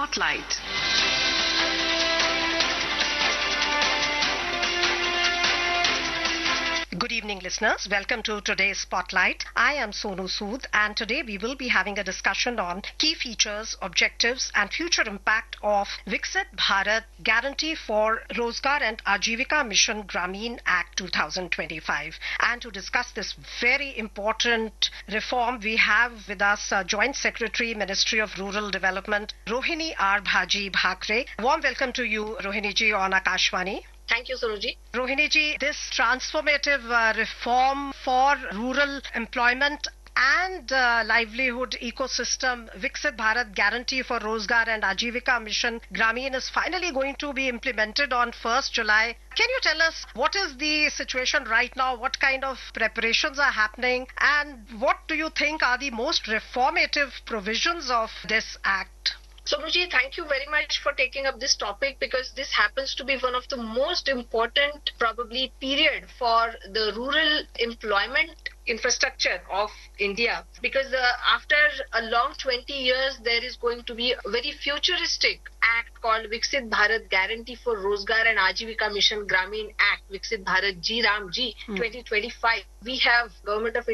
Spotlight. Good evening, listeners. Welcome to today's Spotlight. I am Sonu Sood, and today we will be having a discussion on key features, objectives, and future impact of Viksit Bharat Guarantee for Rozgar and Ajivika Mission Grameen Act 2025. And to discuss this very important reform, we have with us Joint Secretary, Ministry of Rural Development, Rohini R. Bhaji Bhakre. Warm welcome to you, Rohini ji, on Akashvani. Thank you, Suruji. Rohini ji, this transformative reform for rural employment and livelihood ecosystem, Viksit Bharat Guarantee for Rozgar and Ajivika Mission Grameen, is finally going to be implemented on 1st July. Can you tell us what is the situation right now? What kind of preparations are happening? And what do you think are the most reformative provisions of this act? Suruji, thank you very much for taking up this topic, because this happens to be one of the most important, probably, period for the rural employment infrastructure of India, because after a long 20 years there is going to be a very futuristic act called Viksit Bharat Guarantee for Rozgar and Ajivika Mission Grameen Act, Viksit Bharat G Ram G 2025. We have Government of